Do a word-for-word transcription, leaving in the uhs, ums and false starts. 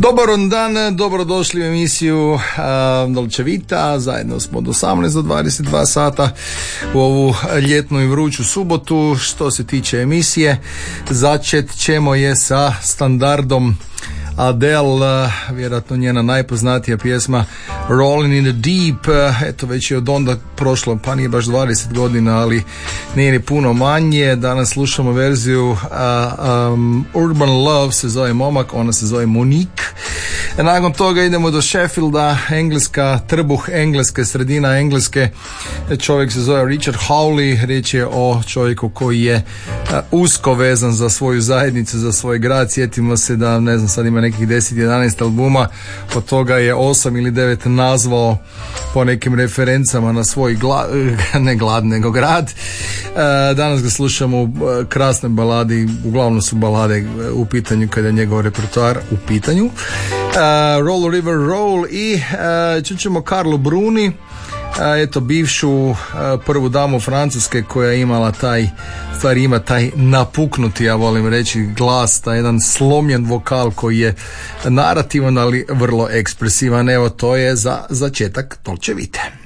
Dobar dan, dobrodošli u emisiju uh, Dolce Vita. Zajedno smo od osamnaest do dvadeset dva sata u ovu ljetnu i vruću subotu. Što se tiče emisije, začet ćemo je sa standardom Adele, vjerojatno njena najpoznatija pjesma Rolling in the Deep. Eto, već je od onda prošlo, pa nije baš dvadeset godina, ali nije ni puno manje. Danas slušamo verziju uh, um, Urban Love se zove momak, ona se zove Monique. Nakon toga idemo do Sheffielda, Engleska, trbuh Engleske, sredina Engleske. Čovjek se zove Richard Hawley. Riječ je o čovjeku koji je uh, usko vezan za svoju zajednicu, za svoj grad. Sjetimo se da, ne znam, sad ima nekih deset jedanaest albuma, od toga je osam ili devet nazvao po nekim referencama na svoj gla, ne glad, nego grad. E, danas ga slušamo u krasnoj baladi, uglavnom su balade u pitanju kada je njegov repertoar u pitanju. E, Roll River Roll i e, čućemo Carlo Bruni, eto, bivšu prvu damu Francuske koja je imala taj, stvari ima taj napuknuti, ja volim reći, glas, taj jedan slomljen vokal koji je narativan, ali vrlo ekspresivan. Evo, to je za začetak Dolce Vite.